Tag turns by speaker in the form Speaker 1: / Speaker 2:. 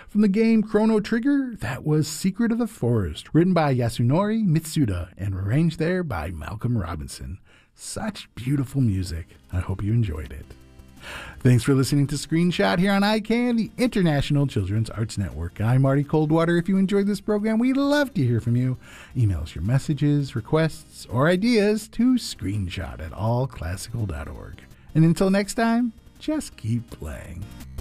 Speaker 1: From the game Chrono Trigger, that was Secret of the Forest, written by Yasunori Mitsuda and arranged there by Malcolm Robinson. Such beautiful music. I hope you enjoyed it. Thanks for listening to Screenshot here on ICANN, the International Children's Arts Network. I'm Marty Coldwater. If you enjoyed this program, we'd love to hear from you. Email us your messages, requests, or ideas to screenshot@allclassical.org. And until next time, just keep playing.